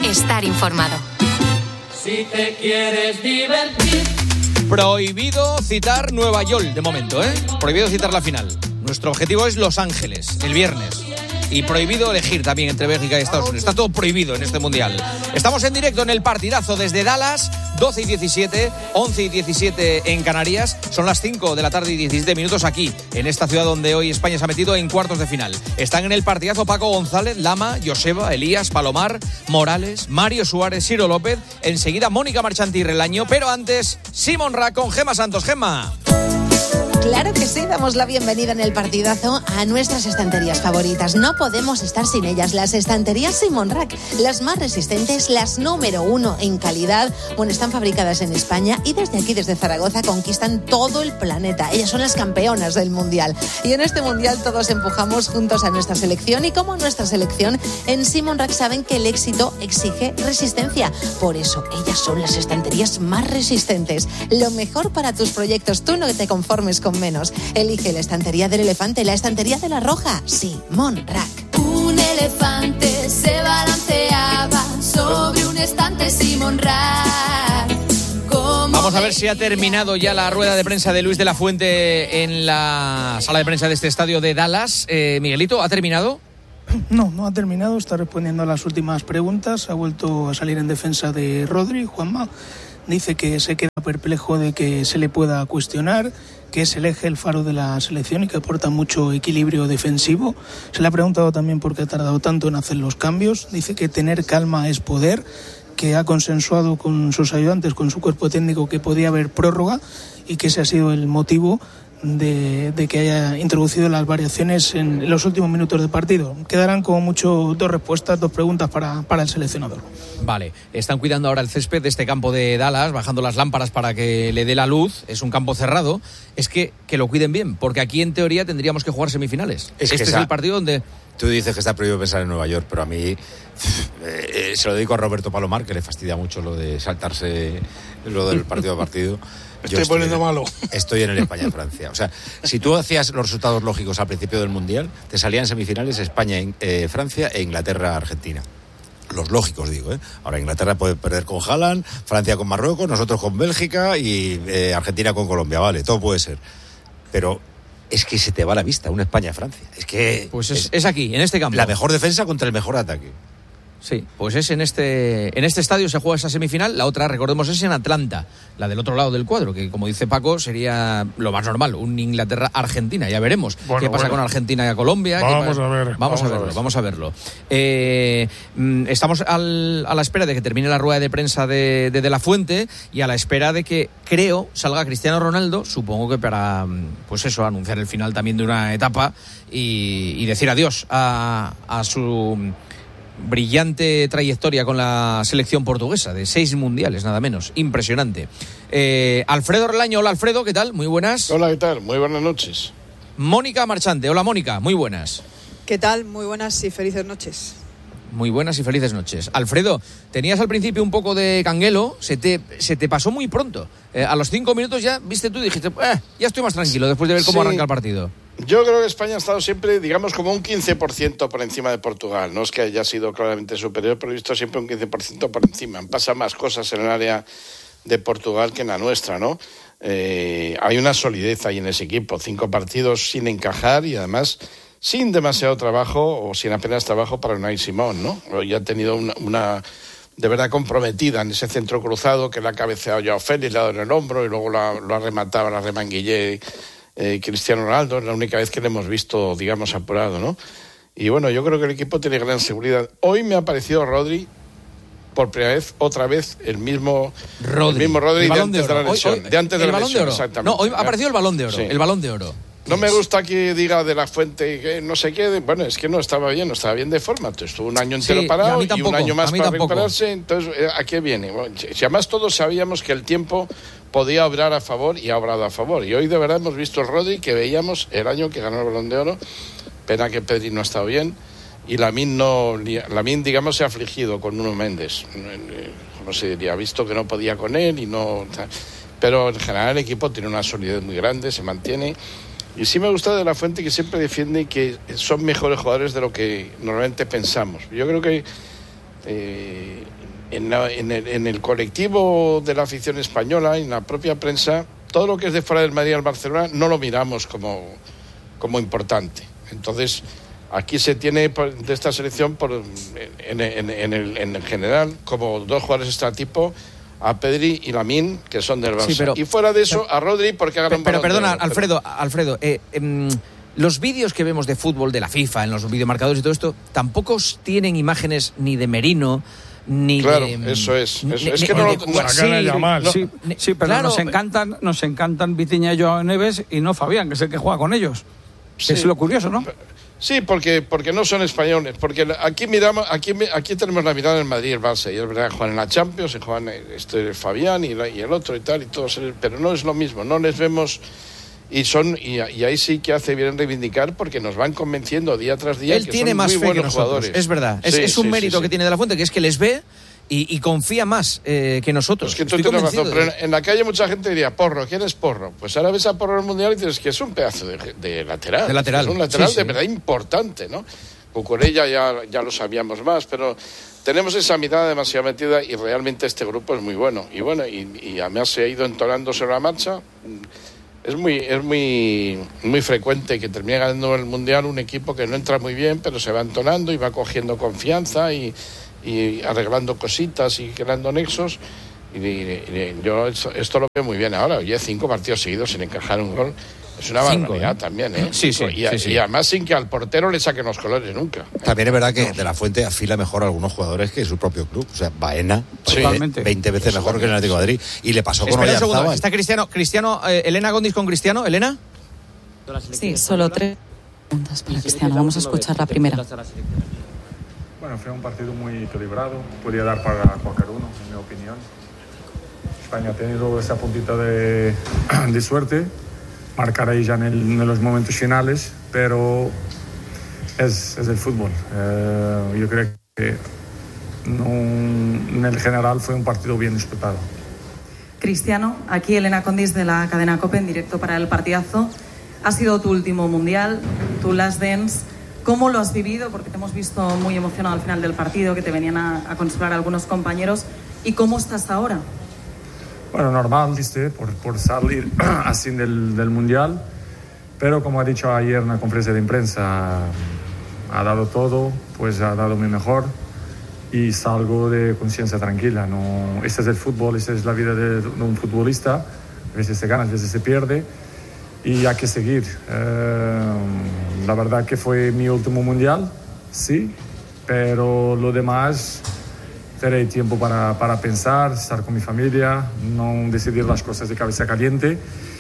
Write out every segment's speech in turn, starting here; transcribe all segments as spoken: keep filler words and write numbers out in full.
estar informado. Si te quieres divertir. Prohibido citar Nueva York de momento, ¿eh? Prohibido citar la final. Nuestro objetivo es Los Ángeles, el viernes. Y prohibido elegir también entre Bélgica y Estados Unidos. Está todo prohibido en este Mundial. Estamos en directo en el partidazo desde Dallas, doce y diecisiete, once y diecisiete en Canarias. Son las cinco de la tarde y diecisiete minutos aquí, en esta ciudad donde hoy España se ha metido en cuartos de final. Están en el partidazo Paco González, Lama, Joseba, Elías, Palomar, Morales, Mario Suárez, Ciro López. Enseguida Mónica Marchantí Relaño, pero antes Simon Rack con Gemma Santos. Gemma. Claro que sí, damos la bienvenida en el partidazo a nuestras estanterías favoritas. No podemos estar sin ellas. Las estanterías Simon Rack, las más resistentes, las número uno en calidad. Bueno, están fabricadas en España y desde aquí, desde Zaragoza, conquistan todo el planeta. Ellas son las campeonas del Mundial. Y en este Mundial todos empujamos juntos a nuestra selección. Y como nuestra selección, en Simon Rack saben que el éxito exige resistencia. Por eso, ellas son las estanterías más resistentes. Lo mejor para tus proyectos. Tú no te conformes con menos. Elige la estantería del elefante, la estantería de la roja. Simon Rack. Un elefante se balanceaba sobre un estante Simon Rack. Vamos a ver si ha terminado ya la rueda de prensa de Luis de la Fuente en la sala de prensa de este estadio de Dallas. Eh, Miguelito, ¿ha terminado? No, no ha terminado. Está respondiendo a las últimas preguntas. Ha vuelto a salir en defensa de Rodri, Juanma. Dice que se queda perplejo de que se le pueda cuestionar, que es el eje, el faro de la selección y que aporta mucho equilibrio defensivo. Se le ha preguntado también por qué ha tardado tanto en hacer los cambios. Dice que tener calma es poder, que ha consensuado con sus ayudantes, con su cuerpo técnico, que podía haber prórroga y que ese ha sido el motivo de, de que haya introducido las variaciones en los últimos minutos del partido. Quedarán como mucho dos respuestas, dos preguntas para, para el seleccionador. Vale, están cuidando ahora el césped de este campo de Dallas, bajando las lámparas para que le dé la luz. Es un campo cerrado. Es que, que lo cuiden bien, porque aquí en teoría tendríamos que jugar semifinales. Es este que es esa... el partido donde... Tú dices que está prohibido pensar en Nueva York, pero a mí eh, se lo dedico a Roberto Palomar, que le fastidia mucho lo de saltarse lo del partido a partido. Estoy, estoy poniendo malo. Estoy en el España-Francia. O sea, si tú hacías los resultados lógicos al principio del Mundial, te salían semifinales España-Francia e Inglaterra-Argentina. Los lógicos, digo, ¿eh? Ahora Inglaterra puede perder con Haaland, Francia con Marruecos, nosotros con Bélgica y eh, Argentina con Colombia. Vale, todo puede ser. Pero es que se te va la vista, una España-Francia. Es que... Pues es, es, es aquí, en este campo. La mejor defensa contra el mejor ataque. Sí, pues es en este en este estadio se juega esa semifinal. La otra, recordemos, es en Atlanta, la del otro lado del cuadro, que como dice Paco, sería lo más normal, un Inglaterra-Argentina. Ya veremos bueno, qué pasa bueno. con Argentina y Colombia. Vamos pa- a ver. Vamos, Vamos a verlo, a ver. vamos a verlo. Eh, estamos al, a la espera de que termine la rueda de prensa de, de De La Fuente y a la espera de que, creo, salga Cristiano Ronaldo, supongo que para, pues eso, anunciar el final también de una etapa y, y decir adiós a, a su... brillante trayectoria con la selección portuguesa, de seis mundiales, nada menos. Impresionante. Eh, Alfredo Relaño, hola Alfredo, ¿qué tal? Muy buenas. Hola, ¿qué tal? Muy buenas noches. Mónica Marchante, hola Mónica, muy buenas. ¿Qué tal? Muy buenas y felices noches. Muy buenas y felices noches. Alfredo, tenías al principio un poco de canguelo, se te, se te pasó muy pronto. Eh, a los cinco minutos ya, viste tú y dijiste, eh, ya estoy más tranquilo después de ver cómo Sí. arranca el partido. Yo creo que España ha estado siempre, digamos, como un quince por ciento por encima de Portugal. No es que haya sido claramente superior, pero he visto siempre un quince por ciento por encima. Pasa más cosas en el área de Portugal que en la nuestra, ¿no? Eh, hay una solidez ahí en ese equipo. Cinco partidos sin encajar y además sin demasiado trabajo o sin apenas trabajo para Unai Simón, ¿no? Hoy ha tenido una, una de verdad comprometida en ese centro cruzado que la ha cabeceado Joao Félix, le ha dado en el hombro y luego lo ha, lo ha rematado, la remanguillé Eh, Cristiano Ronaldo. Es la única vez que le hemos visto, digamos, apurado, ¿no? Y bueno, yo creo que el equipo tiene gran seguridad. Hoy me ha parecido Rodri, por primera vez, otra vez, el mismo Rodri, el mismo Rodri el de Balón de antes de, Oro. la lesión. Hoy- hoy- de antes de el la Balón de lesión, Oro. exactamente. No, hoy ha aparecido el Balón de Oro. Sí. El Balón de Oro. No me gusta que diga De La Fuente que no sé qué. Bueno, es que no estaba bien, no estaba bien de forma. Entonces, estuvo un año entero Sí, parado a mí y tampoco, un año más a mí para tampoco. recuperarse. Entonces, ¿a qué viene? Bueno, si además todos sabíamos que el tiempo podía obrar a favor y ha obrado a favor. Y hoy de verdad hemos visto el Rodri que veíamos el año que ganó el Balón de Oro. Pena que Pedri no ha estado bien. Y Lamine, no, Lamine, digamos, se ha afligido con Nuno Méndez. No se diría, ha visto que no podía con él y no... Pero en general el equipo tiene una solidez muy grande, se mantiene. Y sí me gusta De La Fuente, que siempre defiende que son mejores jugadores de lo que normalmente pensamos. Yo creo que eh, en, la, en, el, en el colectivo de la afición española, en la propia prensa, todo lo que es de fuera del Madrid al Barcelona no lo miramos como, como importante. Entonces, aquí se tiene de esta selección, por, en, en, en, el, en el general, como dos jugadores extratipo, a Pedri y Lamine, que son del Barça. Sí, pero, y fuera de eso, a Rodri, porque hagan un Pero, pero perdona, oro, Alfredo, pero... Alfredo, eh, eh, los vídeos que vemos de fútbol, de la FIFA, en los videomarcadores y todo esto, tampoco tienen imágenes ni de Merino, ni claro, de... eso es. Eso, ni, es ni, que no, de, no, no sí, sí, sí, sí, pero claro, nos encantan, nos encantan Vitinha y Joao Neves y no Fabián, que es el que juega con ellos. Sí. Es lo curioso, ¿no? Sí, porque, porque no son españoles, porque aquí miramos, aquí, aquí tenemos la mirada en Madrid y el Barça, y es verdad que juegan en la Champions, y juegan este Fabián y, la, y el otro y tal, y todos, pero no es lo mismo, no les vemos, y son y, y ahí sí que hace bien reivindicar, porque nos van convenciendo día tras día. Él que tiene son más muy fe buenos que nosotros, jugadores. Es verdad, es, sí, es un sí, mérito sí, que sí. tiene De La Fuente, que es que les ve y, y confía más eh, que nosotros. Es que tú Estoy tienes razón, pero de... en, en la calle mucha gente diría, Porro, ¿quién es Porro? Pues ahora ves a Porro en el Mundial y dices que es un pedazo de, de lateral. De lateral. Es un lateral sí, de sí. verdad importante, ¿no? Cucurella ya, ya lo sabíamos más, pero tenemos esa mirada demasiado metida y realmente este grupo es muy bueno. Y bueno, y, y además se ha ido entonando sobre la marcha. Es muy, es muy, muy frecuente que termine ganando el Mundial un equipo que no entra muy bien, pero se va entonando y va cogiendo confianza y... y arreglando cositas y creando nexos. Y, y, y yo esto, esto lo veo muy bien ahora. Oye, cinco partidos seguidos sin encajar un gol es una cinco, barbaridad ¿eh? también, ¿eh? Sí, sí, y, sí, sí. y además sin que al portero le saquen los colores nunca. También es verdad que De La Fuente afila mejor a algunos jugadores que su propio club. O sea, Baena, sí, veinte veces mejor que el Atlético de Madrid. Y le pasó con Oyarzábal. Está Cristiano, Cristiano eh, Elena Gondis con Cristiano. ¿Elena? Sí, solo tres preguntas para Cristiano. Vamos a escuchar la primera. Bueno, fue un partido muy equilibrado, podía dar para cualquier uno, en mi opinión. España ha tenido esa puntita de, de suerte, marcar ahí ya en, el, en los momentos finales, pero es, es el fútbol. Eh, yo creo que no, en el general fue un partido bien disputado. Cristiano, aquí Elena Condis de la cadena COPE en directo para el partidazo. Ha sido tu último mundial, tu last dance. ¿Cómo lo has vivido? Porque te hemos visto muy emocionado al final del partido, que te venían a, a consolar algunos compañeros. ¿Y cómo estás ahora? Bueno, normal, ¿viste? Por, por salir así del, del Mundial. Pero como ha dicho ayer en la conferencia de prensa, ha dado todo, pues ha dado mi mejor. Y salgo de conciencia tranquila. No, este es el fútbol, esta es la vida de, de un futbolista. A veces se gana, a veces se pierde. Y hay que seguir. Eh, la verdad que fue mi último mundial, sí, pero lo demás, tener tiempo para, para pensar, estar con mi familia, no decidir las cosas de cabeza caliente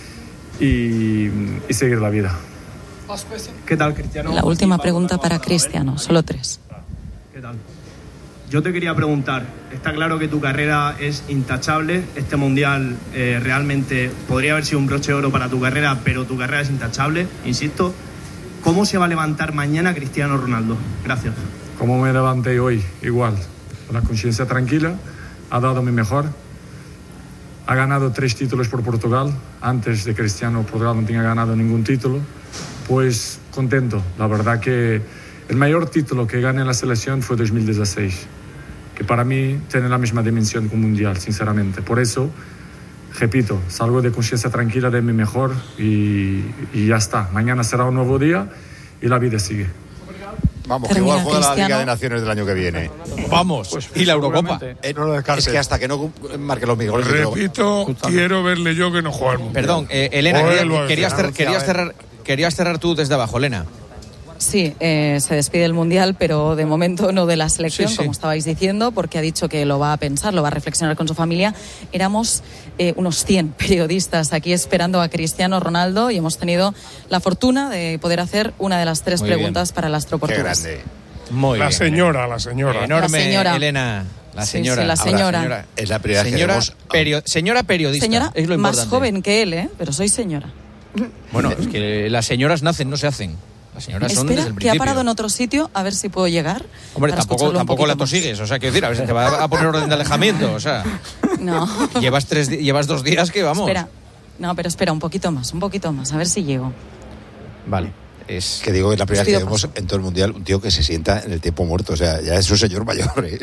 y, y seguir la vida. ¿Qué tal, Cristiano? La última pregunta para Cristiano, solo tres. ¿Qué tal? Yo te quería preguntar, está claro que tu carrera es intachable, este mundial eh, realmente podría haber sido un broche de oro para tu carrera, pero tu carrera es intachable, insisto. ¿Cómo se va a levantar mañana Cristiano Ronaldo? Gracias. Como me levanté hoy, igual, con la conciencia tranquila, ha dado mi mejor, ha ganado tres títulos por Portugal, antes de Cristiano Portugal no tenía ganado ningún título, pues contento, la verdad que el mayor título que gané en la selección fue dos mil dieciséis, que para mí tiene la misma dimensión que un mundial, sinceramente. Por eso, repito, salgo de conciencia tranquila de mi mejor y, y ya está. Mañana será un nuevo día y la vida sigue. Vamos, que igual juega la Liga de Naciones del año que viene. Vamos, pues, y la Eurocopa. Eh, no lo es que hasta que no marque los mejores. Repito, pero... quiero verle yo que no juega al mundial. Perdón, eh, Elena, quería, querías, cer- querías, cerrar, querías cerrar tú desde abajo, Elena. Sí, eh, se despide el Mundial, pero de momento no de la selección, sí, sí. como estabais diciendo, porque ha dicho que lo va a pensar, lo va a reflexionar con su familia. Éramos eh, unos cien periodistas aquí esperando a Cristiano Ronaldo y hemos tenido la fortuna de poder hacer una de las tres Muy preguntas bien. para el astro portugués. Qué grande. Muy la bien. señora, la señora. Enorme, la señora. Elena. La señora. Sí, sí, la señora. Ahora, señora. Es la primera señora, vez que vemos... perio- señora periodista. Señora es lo más importante. joven que él, ¿eh? Pero soy señora. Bueno, es que las señoras nacen, no se hacen. Las señoras son Espera, desde el que ha principio. parado en otro sitio, a ver si puedo llegar. Hombre, tampoco, tampoco la tosigues, o sea, quiero decir, a ver si te va a poner orden de alejamiento, o sea. No. Llevas, tres, llevas dos días que vamos. Espera, no, pero espera, un poquito más, un poquito más, a ver si llego. Vale. es... Que digo que es la primera vez que Pido vemos paso. en todo el mundial un tío que se sienta en el tiempo muerto. O sea, ya es un señor mayor, ¿eh?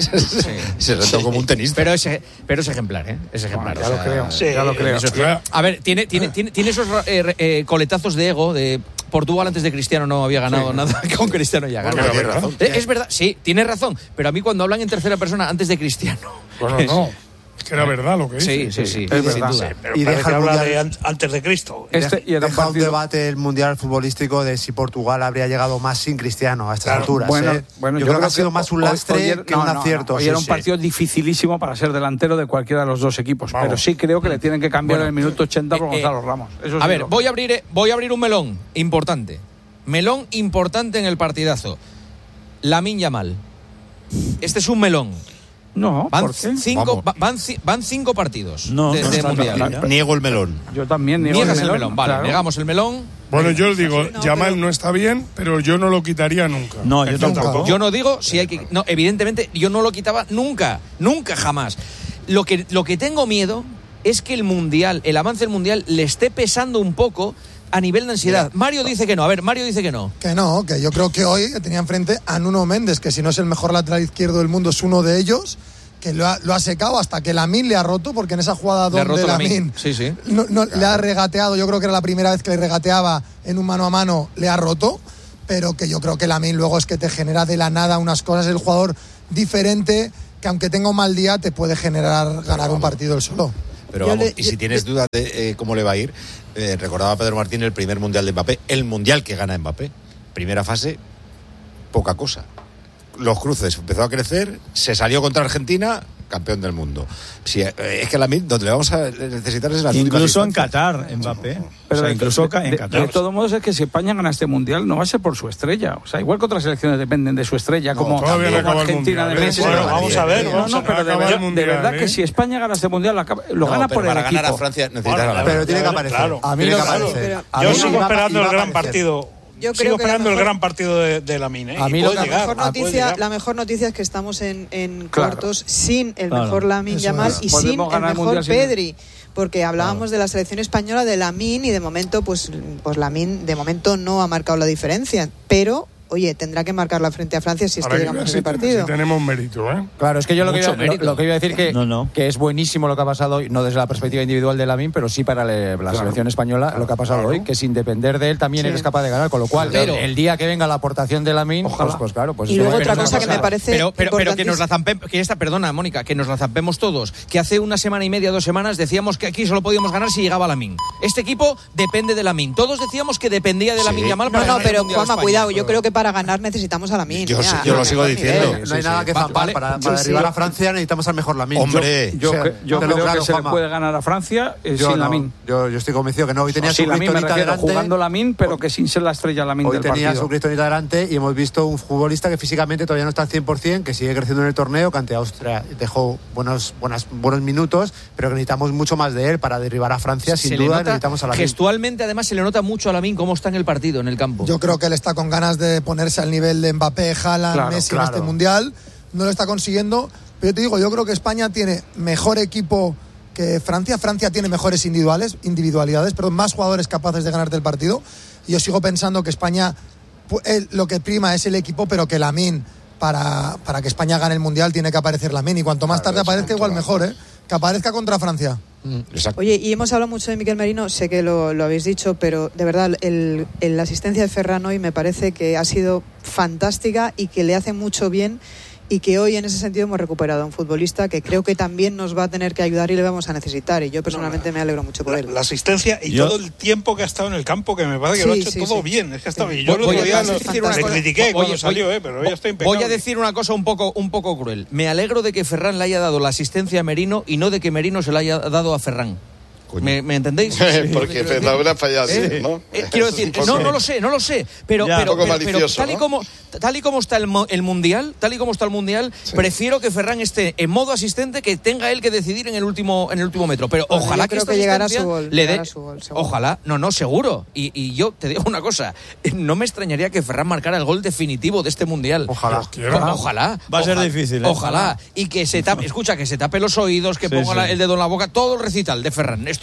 Se sentó como un tenista. Pero es, pero es ejemplar, ¿eh? Es ejemplar. Ya o lo sea, creo, sí, ya lo creo. eso es- A ver, tiene, tiene, tiene, tiene esos eh, eh, coletazos de ego de Portugal antes de Cristiano no había ganado Sí. nada, con Cristiano ya ganó. Bueno, tiene razón. Eh, Es verdad, sí, tiene razón. Pero a mí cuando hablan en tercera persona antes de Cristiano... Bueno, no. Es que era verdad lo que Sí, dice. sí, sí, es sin verdad. duda. Pero Y parece deja que el habla mundial. de an- antes de Cristo. Este, y era un Deja un partido- debate el mundial futbolístico de si Portugal habría llegado más sin Cristiano a estas Claro. alturas. Bueno, ¿eh? bueno, yo, creo que ha sido más un hoy- lastre hoy era- que no, un no, no, acierto. hoy sí, era un sí. partido dificilísimo para ser delantero de cualquiera de los dos equipos. Vamos. Pero sí creo que le tienen que cambiar Bueno. en el minuto ochenta por Eh, eh, Gonzalo Ramos. Eso sí A ver, lo- voy a abrir eh, voy a abrir un melón importante. Melón importante en el partidazo. Lamine Yamal. Este es un melón. No, Van ¿por qué? cinco, Vamos. va- van, ci- van cinco partidos No, de, no de está mundial. tranquila. Niego el melón. Yo también niego Niegas el melón, vale, claro. negamos el melón. Bueno, yo os digo, No, Yamal pero- no está bien, pero yo no lo quitaría nunca. No, yo tampoco. Yo no digo si hay que. No, evidentemente, yo no lo quitaba nunca, nunca jamás. Lo que, lo que tengo miedo es que el mundial, el avance del mundial, le esté pesando un poco a nivel de ansiedad. Mario dice que no. A ver, Mario dice que no. Que no, que yo creo que hoy tenía enfrente a Nuno Méndez, que si no es el mejor lateral izquierdo del mundo, es uno de ellos, que lo ha, lo ha secado hasta que Lamine le ha roto, porque en esa jugada Le ha donde roto Lamine Lamine. Sí, sí. no, no, le ha regateado, yo creo que era la primera vez que le regateaba en un mano a mano, le ha roto, pero que yo creo que Lamine luego es que te genera de la nada unas cosas, el jugador diferente, que aunque tenga un mal día te puede generar ganar un partido él solo. Pero Yo vamos, le- y si yo- tienes dudas de eh, cómo le va a ir, eh, recordaba Pedro Martín el primer mundial de Mbappé, el mundial que gana Mbappé. Primera fase, poca cosa. Los cruces empezó a crecer, se salió contra Argentina, campeón del mundo. Si, eh, es que la MIT, donde le vamos a necesitar es en las Incluso en últimas instancias. Qatar, Mbappé. Pero o sea, de, incluso de- en de- Qatar. de todos modos es que si España gana este mundial no va a ser por su estrella. O sea, igual que otras selecciones dependen de su estrella, No, como, todavía no como acaba el Argentina mundial, de ¿eh? Messi. Bueno, vamos a ver, No, vamos no, a pero de, acabar verdad- el mundial, de verdad ¿eh? que si España gana este mundial acaba- lo No, gana pero por el para ganar equipo. a Francia necesitas Bueno, ganar. Pero tiene que aparecer. Claro. A mí Tiene me que parece. aparecer. A Yo mí sigo iba- esperando iba el a gran aparecer. partido. Yo creo Sigo que la esperando el mejor- gran partido de, de Lamine. ¿eh? A Y mí puede lo que- llegar, mejor puede noticia, llegar. la mejor noticia es que estamos en, en Claro. cuartos sin el Claro. mejor Lamine Eso Yamal es. y Podemos sin el ganar el mejor Mundial sin- Pedri. Porque hablábamos de la selección española de Lamine y de momento, pues, pues Lamine de momento no ha marcado la diferencia. Pero, oye, tendrá que marcarla frente a Francia si es Ahora que que llegamos a veas ese si ten- partido. si tenemos mérito, ¿eh? Claro, es que yo lo que, Mucho iba, lo, mérito. lo que iba a decir que, No, no. que es buenísimo lo que ha pasado hoy, no desde la perspectiva individual de Lamine, pero sí para le- la selección española lo que ha pasado claro. hoy, que sin depender de él también Sí. eres capaz de ganar, con lo cual Pero- el día que venga la aportación de Lamine, Ojalá. pues, pues claro, pues Y esto luego va a otra ser cosa una que me pasada. parece Pero, pero, pero que nos la importantísima. zampemos, que esta, perdona, Mónica, que nos la zampemos todos. Que hace una semana y media, dos semanas, decíamos que aquí solo podíamos ganar si llegaba Lamine. Este equipo depende de Lamine. Todos decíamos que dependía de Lamine Yamal No, para no, ganar el pero Mundial a Juanma, España. cuidado, yo creo que para ganar necesitamos a Lamine. Yo ¿eh? sé- A- yo lo a sigo mejor diciendo. nivel. No hay Sí, nada sí. que Va- zampar. vale. Para, Yo para sí. derribar a Francia necesitamos al mejor Lamine. Hombre. Yo, O sea, cre- yo te lo creo claro, que se le Juanma. puede ganar a Francia eh, Yo sin no, Lamine. yo, yo estoy convencido que no. Hoy tenía O su sin Lamine me cristonita refiero, delante. jugando Lamine, pero que sin ser la estrella Lamine Hoy del tenía partido. su cristonita delante y hemos visto un futbolista que físicamente todavía no está al cien por ciento, que sigue creciendo en el torneo, que ante Austria dejó buenos, buenas, buenos minutos, pero que necesitamos mucho más de él para derribar a Francia. Se Sin le duda nota- necesitamos a Lamine. Gestualmente, además, se le nota mucho a Lamine cómo está en el partido, en el campo. Yo creo que él está con ganas de ponerse al nivel de Mbappé, Haaland, Claro, Messi claro. en este mundial. No lo está consiguiendo. Pero yo te digo, yo creo que España tiene mejor equipo que Francia. Francia tiene mejores individuales, individualidades, perdón, más jugadores capaces de ganarte el partido. Y yo sigo pensando que España, pu- eh, lo que prima es el equipo, pero que Lamine, para, para que España gane el mundial, tiene que aparecer Lamine. Y cuanto más tarde aparezca, igual mejor, ¿eh? Que aparezca contra Francia. Exacto. Oye, y hemos hablado mucho de Miquel Merino, sé que lo, lo habéis dicho, pero de verdad, el, el- la asistencia de Ferran hoy me parece que ha sido fantástica y que le hace mucho bien y que hoy en ese sentido hemos recuperado a un futbolista que creo que también nos va a tener que ayudar y le vamos a necesitar. Y yo personalmente me alegro mucho por La, él. la asistencia y Yo- todo el tiempo que ha estado en el campo, que me parece que Sí, lo ha hecho sí, todo sí. bien. Es que ha estado Sí. bien. Yo el Voy otro a día decir lo- una le cosa. critiqué Oye, cuando oye, salió, eh, pero ya está impecable. Voy a decir una cosa un poco, un poco cruel. Me alegro de que Ferran le haya dado la asistencia a Merino y no de que Merino se la haya dado a Ferran. ¿Me, me entendéis? Porque la hubiera fallado, ¿Eh? ¿no? Eh, quiero Eso es decir, un poco- no, no lo sé, no lo sé, pero, Ya. pero, Un poco pero- pero malicioso, tal y ¿no? como tal y como está el, mo- el mundial, tal y como está el mundial, prefiero que Ferran esté en modo asistente, que tenga él que decidir en el último en el último metro. Pero Bueno, ojalá yo que creo esta que llegará asistencia su gol, le dé, llegará su gol, seguro. ojalá, no, no, seguro. Y, y yo te digo una cosa, no me extrañaría que Ferran marcara el gol definitivo de este mundial. Ojalá. Ojalá. Ojalá. Va a ser Ojalá. difícil, ¿eh? Ojalá. Y que se tape, escucha, que se tape los oídos, que Sí, ponga sí. la- el dedo en la boca, todo el recital de Ferran. Esto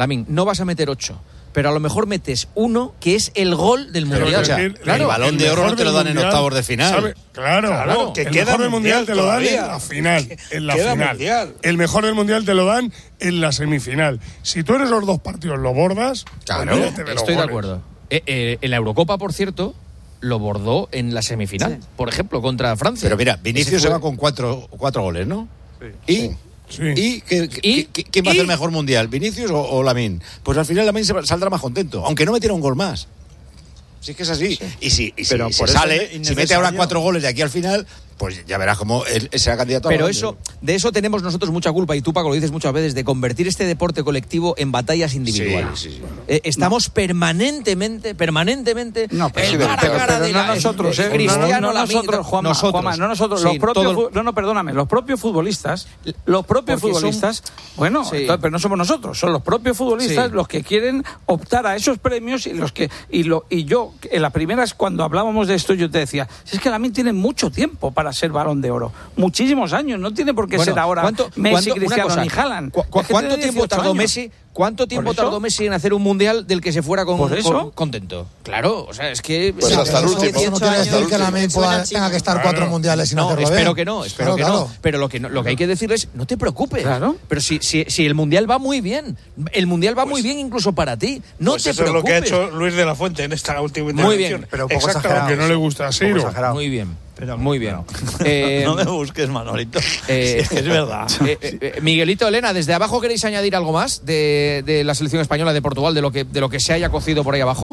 Lamine, no vas a meter ocho. pero a lo mejor metes uno que es el gol del Pero Mundial. es decir, claro, el Balón de Oro no te lo dan en octavos de final. ¿sabe? Claro, Claro, que que el queda mejor del mundial, mundial te lo dan todavía. en la final, en la Queda final. mundial. El mejor del mundial te lo dan en la semifinal. Si tú eres los dos partidos lo bordas, Claro, olvídate de los estoy de goles. acuerdo. Eh, eh, en la Eurocopa, por cierto, lo bordó en la semifinal, sí. por ejemplo, contra Francia. Pero mira, Vinicius se, fue... va con cuatro, cuatro goles, ¿no? Sí. Y... Sí. ¿Y, que, ¿Y? que, quién va a hacer el mejor mundial? ¿Vinicius o, o Lamine? Pues al final Lamine se saldrá más contento, aunque no metiera un gol más. Si es que es así. Sí. Y si, y si, Pero si por sale, eso si mete ahora cuatro goles de aquí al final, pues ya verás cómo él será candidato a Pero Balón de eso, Oro. de eso tenemos nosotros mucha culpa, y tú, Paco, lo dices muchas veces, de convertir este deporte colectivo en batallas individuales. Sí, sí, sí. Eh, estamos no. permanentemente, permanentemente... No, pero, el sí, cara pero, a cara pero de no la, nosotros, el, eh, Cristiano, no, no la nosotros, Juanma, nosotros, Juanma, no nosotros, sí, los propios, todo... no, no, perdóname, los propios futbolistas, los propios Porque futbolistas, son... bueno, sí. entonces, pero no somos nosotros, son los propios futbolistas Sí. los que quieren optar a esos premios y los que y lo y yo en las primeras cuando hablábamos de esto yo te decía, si es que Lamine tiene mucho tiempo para ser Balón de Oro, muchísimos años, no tiene por qué Bueno, ser ahora ¿cuánto, Messi, ¿cuánto, Cristiano cosa, ni Haaland. ¿cu cu es que ¿Cuánto tiene tiempo dieciocho tardó años. Messi? ¿Cuánto tiempo eso? tardó Messi en hacer un mundial del que se fuera con, ¿Por eso? con- contento? Claro, o sea, es que Pues hasta el último. Eso no quiere decir que Lamine pueda- tenga que estar cuatro mundiales sin No, hacerlo espero bien. que no, espero Claro, que claro. no. Pero lo que no, lo que hay que decirle es, no te preocupes. Claro. Pero si, si, si el mundial va muy bien, el mundial va muy bien incluso para ti. No Pues te eso preocupes. es lo que ha hecho Luis de la Fuente en esta última Muy intervención. bien, pero un poco Exactamente. exagerado. Que no le gusta a Ciro. Muy bien. Pero, Muy bien. pero- Eh, no me busques, Manolito. eh, Si es que es verdad. eh, eh, eh, Miguelito, Elena, desde abajo queréis añadir algo más de, de la selección española de Portugal, de lo que de lo que se haya cocido por ahí abajo.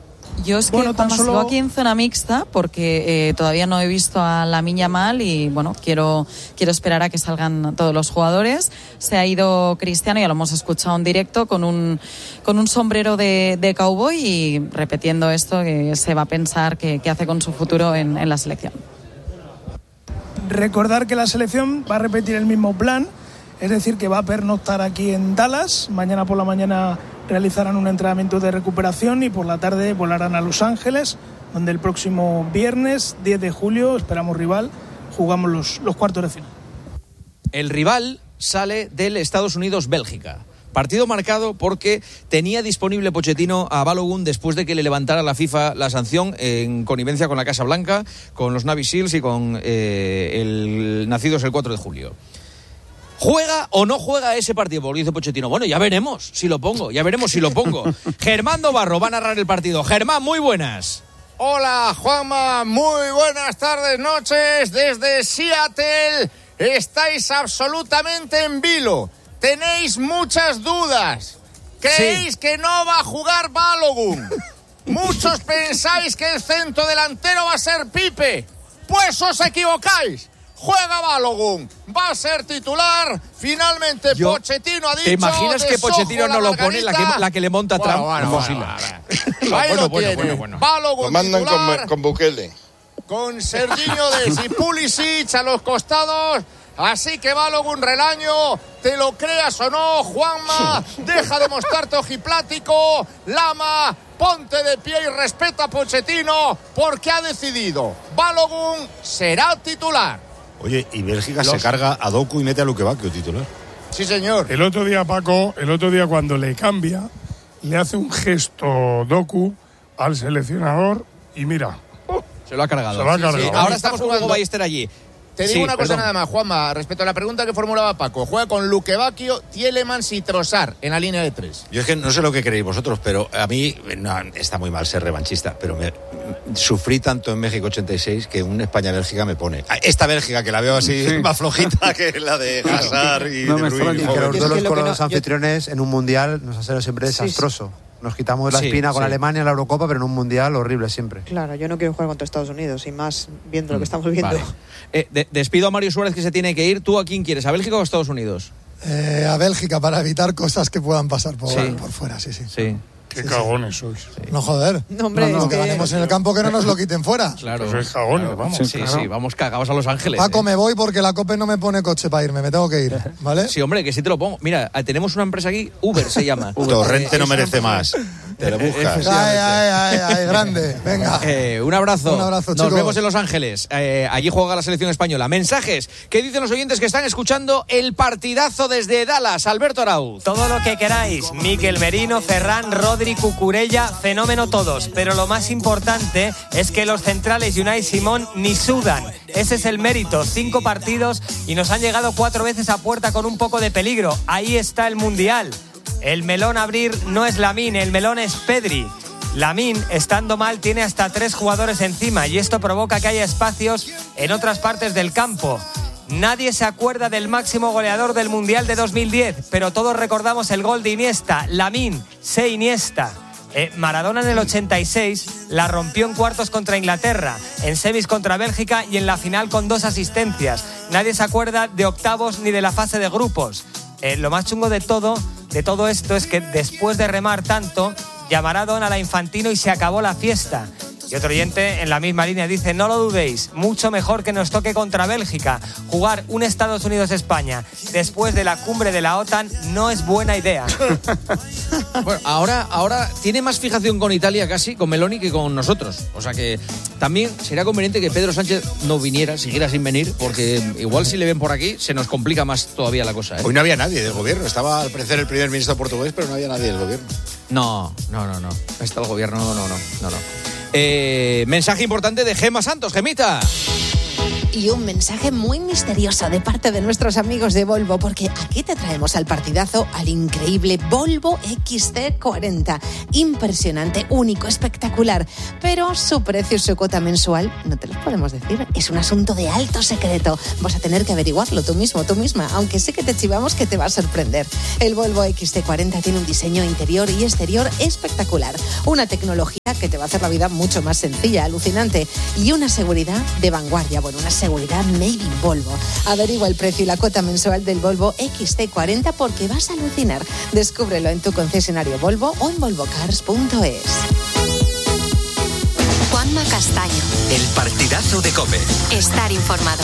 Yo es que Bueno, tan Juanma, solo- sigo aquí en zona mixta porque eh, todavía no he visto a Lamine Yamal y bueno, quiero, quiero esperar a que salgan todos los jugadores. Se ha ido Cristiano, ya lo hemos escuchado en directo, con un, con un sombrero de, de cowboy y repitiendo esto que se va a pensar qué qué hace con su futuro en, en la selección. Recordar que la selección va a repetir el mismo plan, es decir, que va a pernoctar aquí en Dallas. Mañana por la mañana realizarán un entrenamiento de recuperación y por la tarde volarán a Los Ángeles, donde el próximo viernes diez de julio, esperamos rival, jugamos los, los cuartos de final. El rival sale del Estados Unidos-Bélgica. Partido marcado porque tenía disponible Pochettino a Balogun después de que le levantara la FIFA la sanción en connivencia con la Casa Blanca, con los Navy Seals y con eh, el nacidos el cuatro de julio. ¿Juega o no juega ese partido? Porque dice Pochettino, bueno, ya veremos si lo pongo, ya veremos si lo pongo. Germán Dobarro va a narrar el partido. Germán, muy buenas. Hola, Juanma, muy buenas tardes, noches desde Seattle. Estáis absolutamente en vilo. Tenéis muchas dudas. ¿Creéis sí. que no va a jugar Balogun? Muchos pensáis que el centro delantero va a ser Pipe. Pues os equivocáis. Juega Balogun, va a ser titular. Finalmente Yo, Pochettino ha dicho. ¿Te imaginas que Pochettino no lo pone, la que, la que le monta bueno, Trump? Bueno, bueno, bueno, bueno. Ahí bueno, lo bueno, tiene. bueno, bueno. Balogun lo mandan titular, con, con Bukele. Con Serginho Dest y Pulisic a los costados. Así que Balogun Relaño, te lo creas o no, Juanma, deja de mostrarte ojiplático. Lama, ponte de pie y respeta a Pochettino porque ha decidido. Balogun será titular. Oye, y Bélgica Los... se carga a Doku y mete a Luque Bacchio titular. Sí, señor. El otro día, Paco, el otro día cuando le cambia, le hace un gesto Doku al seleccionador y mira. Se lo ha cargado. Se lo ha cargado. Sí, sí. Ahora estamos con Hugo Ballester allí. Te digo sí, una cosa perdón. nada más, Juanma, respecto a la pregunta que formulaba Paco. Juega con Luque Bacchio, Tielemans y Trossard en la línea de tres. Yo es que no sé lo que queréis vosotros, pero a mí no, está muy mal ser revanchista, pero me, sufrí tanto en México ochenta y seis que un España-Bélgica me pone. Esta Bélgica, que la veo así sí. más flojita que la de Hazard y no de Bruyne. Y que los duelos con los anfitriones en un mundial nos ha sido siempre desastroso. Sí, sí. Nos quitamos la sí, espina con sí. Alemania en la Eurocopa, pero en un mundial horrible siempre. Claro, yo no quiero jugar contra Estados Unidos, y más viendo lo que estamos viendo. Vale. Eh, de, despido a Mario Suárez, que se tiene que ir. ¿Tú a quién quieres, a Bélgica o a Estados Unidos? Eh, a Bélgica, para evitar cosas que puedan pasar por, sí. por fuera, sí, sí. Sí. Qué sí, cagones sí. sois. Sí. No, joder. No, hombre, no, no, es que ganemos en el campo, que no nos lo quiten fuera. Claro. Sois cagones, claro, vamos. Sí, claro. sí, vamos cagados a Los Ángeles. Paco, eh. me voy porque la COPE no me pone coche para irme, me tengo que ir, ¿vale? Sí, hombre, que sí te lo pongo. Mira, tenemos una empresa aquí, Uber se llama. Torrente no merece más. Te lo buscas. Ay, ay, ay, ay, grande. Venga. Eh, un abrazo. Un abrazo, Nos chicos. vemos en Los Ángeles. Eh, allí juega la selección española. Mensajes que dicen los oyentes que están escuchando el partidazo desde Dallas. Alberto Arauz. Todo lo que queráis. Mikel Merino, Ferran, Rodri, Cucurella, fenómeno todos. Pero lo más importante es que los centrales Unai Simón ni sudan. Ese es el mérito. Cinco partidos y nos han llegado cuatro veces a puerta con un poco de peligro. Ahí está el Mundial. El melón a abrir no es Lamine, el melón es Pedri. Lamine, estando mal, tiene hasta tres jugadores encima y esto provoca que haya espacios en otras partes del campo. Nadie se acuerda del máximo goleador del Mundial de dos mil diez, pero todos recordamos el gol de Iniesta. Lamine, se Iniesta. Eh, Maradona en el ochenta y seis la rompió en cuartos contra Inglaterra, en semis contra Bélgica y en la final con dos asistencias. Nadie se acuerda de octavos ni de la fase de grupos. Eh, lo más chungo de todo, de todo esto es que después de remar tanto, llamará Don a la Infantino y se acabó la fiesta. Y otro oyente en la misma línea dice: no lo dudéis, mucho mejor que nos toque contra Bélgica. Jugar un Estados Unidos-España después de la cumbre de la OTAN no es buena idea. Bueno, ahora, ahora tiene más fijación con Italia casi, con Meloni, que con nosotros. O sea que también sería conveniente que Pedro Sánchez no viniera, siguiera sin venir, porque igual si le ven por aquí se nos complica más todavía la cosa, ¿eh? Hoy no había nadie del gobierno. Estaba al parecer el primer ministro portugués, pero no había nadie del gobierno. No, no, no, no. Está el gobierno, no, no, no, no, no. Eh, mensaje importante de Gema Santos. Gemita. Y un mensaje muy misterioso de parte de nuestros amigos de Volvo, porque aquí te traemos al partidazo al increíble Volvo equis ce cuarenta. Impresionante, único, espectacular. Pero su precio y su cuota mensual no te los podemos decir. Es un asunto de alto secreto. Vas a tener que averiguarlo tú mismo, tú misma, aunque sé que te chivamos que te va a sorprender. El Volvo equis ce cuarenta tiene un diseño interior y exterior espectacular. Una tecnología que te va a hacer la vida mucho más sencilla, alucinante. Y una seguridad de vanguardia. Bueno, una seguridad made in Volvo. Averigua el precio y la cuota mensual del Volvo equis ce cuarenta porque vas a alucinar. Descúbrelo en tu concesionario Volvo o en volvo cars punto es. Juanma Castaño. El partidazo de COPE. Estar informado.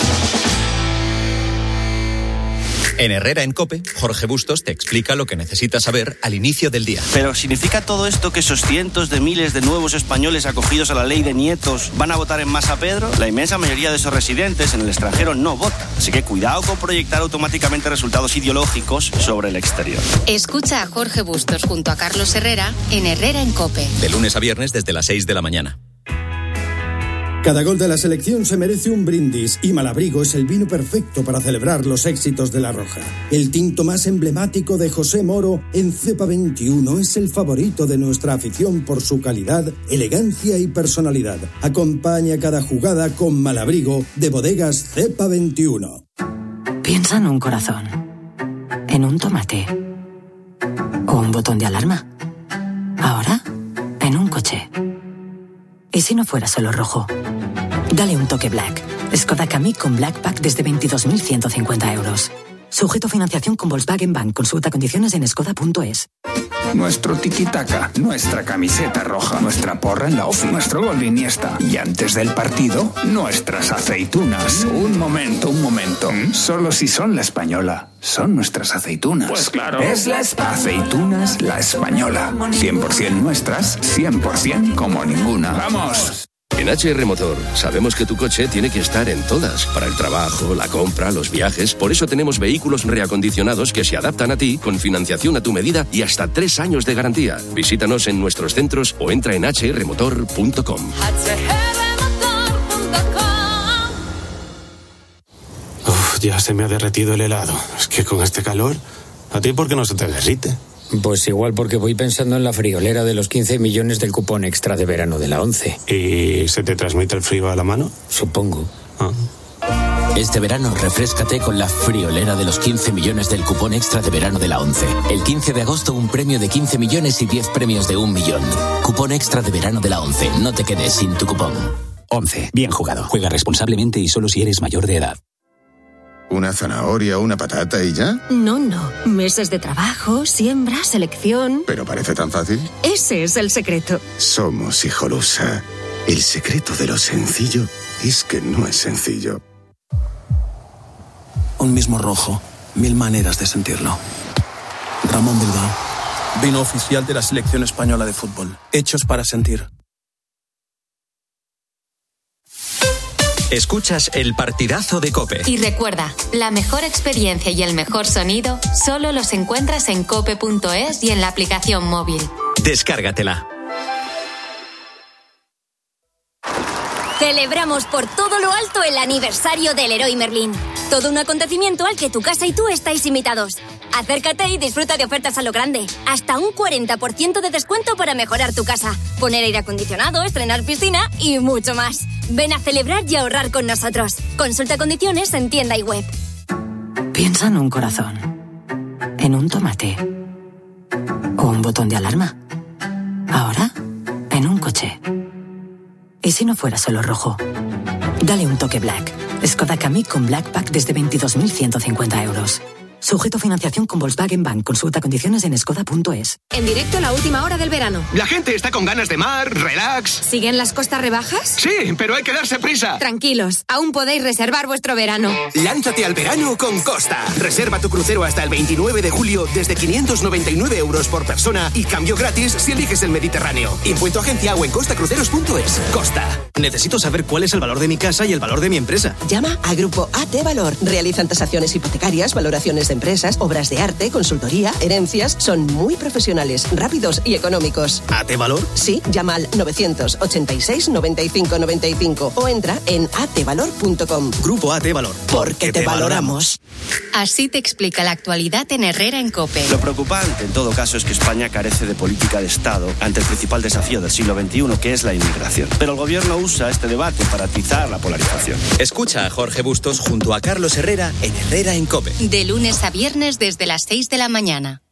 En Herrera en COPE, Jorge Bustos te explica lo que necesitas saber al inicio del día. Pero ¿significa todo esto que esos cientos de miles de nuevos españoles acogidos a la ley de nietos van a votar en masa Pedro? La inmensa mayoría de esos residentes en el extranjero no votan. Así que cuidado con proyectar automáticamente resultados ideológicos sobre el exterior. Escucha a Jorge Bustos junto a Carlos Herrera en Herrera en COPE. De lunes a viernes desde las seis de la mañana. Cada gol de la selección se merece un brindis y Malabrigo es el vino perfecto para celebrar los éxitos de La Roja. El tinto más emblemático de José Moro en Cepa veintiuno es el favorito de nuestra afición por su calidad, elegancia y personalidad. Acompaña cada jugada con Malabrigo de Bodegas Cepa veintiuno. Piensa en un corazón, en un tomate o un botón de alarma. Ahora, en un coche. ¿Y si no fuera solo rojo? Dale un toque Black. Skoda Kamiq con Black Pack desde veintidós mil ciento cincuenta euros. Sujeto a financiación con Volkswagen Bank. Consulta condiciones en skoda punto es. Nuestro tiki-taka, nuestra camiseta roja, nuestra porra en la ofi, nuestro gol de Iniesta. Y antes del partido, nuestras aceitunas. Un momento, un momento. Solo si son la española. Son nuestras aceitunas. Pues claro. Es la Espa. Aceitunas La Española. cien por ciento nuestras, cien por ciento como ninguna. ¡Vamos! En H R Motor sabemos que tu coche tiene que estar en todas, para el trabajo, la compra, los viajes. Por eso tenemos vehículos reacondicionados que se adaptan a ti, con financiación a tu medida y hasta tres años de garantía. Visítanos en nuestros centros o entra en h r motor punto com. Uf, ya se me ha derretido el helado. Es que con este calor, ¿a ti por qué no se te derrite? Pues igual porque voy pensando en la friolera de los quince millones del cupón extra de verano de la ONCE. ¿Y se te transmite el frío a la mano? Supongo. Ah. Este verano refréscate con la friolera de los quince millones del cupón extra de verano de la ONCE. El quince de agosto un premio de quince millones y diez premios de un millón. Cupón extra de verano de la ONCE. No te quedes sin tu cupón. ONCE. Bien jugado. Juega responsablemente y solo si eres mayor de edad. ¿Una zanahoria, una patata y ya? No, no. Meses de trabajo, siembra, selección. ¿Pero parece tan fácil? Ese es el secreto. Somos Hijolusa. El secreto de lo sencillo es que no es sencillo. Un mismo rojo, mil maneras de sentirlo. Ramón Bilbao. Vino oficial de la selección española de fútbol. Hechos para sentir. Escuchas el partidazo de COPE. Y recuerda, la mejor experiencia y el mejor sonido solo los encuentras en cope punto es y en la aplicación móvil. Descárgatela. Celebramos por todo lo alto el aniversario del Leroy Merlin. Todo un acontecimiento al que tu casa y tú estáis invitados. Acércate y disfruta de ofertas a lo grande. Hasta un cuarenta por ciento de descuento para mejorar tu casa, poner aire acondicionado, estrenar piscina y mucho más. Ven a celebrar y ahorrar con nosotros. Consulta condiciones en tienda y web. Piensa en un corazón, en un tomate o un botón de alarma. Ahora, en un coche. ¿Y si no fuera solo rojo? Dale un toque Black. Skoda Kamiq con Black Pack desde veintidós mil ciento cincuenta euros. Sujeto a financiación con Volkswagen Bank. Consulta condiciones en skoda punto es. En directo la última hora del verano. La gente está con ganas de mar, relax. ¿Siguen las costas rebajas? Sí, pero hay que darse prisa. Tranquilos, aún podéis reservar vuestro verano. Lánzate al verano con Costa. Reserva tu crucero hasta el veintinueve de julio desde quinientos noventa y nueve euros por persona y cambio gratis si eliges el Mediterráneo. Impuesto agencia o en costa cruceros punto es. Costa. Necesito saber cuál es el valor de mi casa y el valor de mi empresa. Llama a Grupo A T Valor. Realizan tasaciones hipotecarias, valoraciones de empresas, obras de arte, consultoría, herencias. Son muy profesionales, rápidos y económicos. ¿A T Valor? Sí, llama al novecientos ochenta y seis noventa y cinco noventa y cinco o entra en a t valor punto com. Grupo A T Valor. Porque te, te valoramos. Así te explica la actualidad en Herrera en COPE. Lo preocupante, en todo caso, es que España carece de política de Estado ante el principal desafío del siglo veintiuno, que es la inmigración. Pero el gobierno usa este debate para atizar la polarización. Escucha a Jorge Bustos junto a Carlos Herrera en Herrera en COPE. De lunes a viernes desde las seis de la mañana.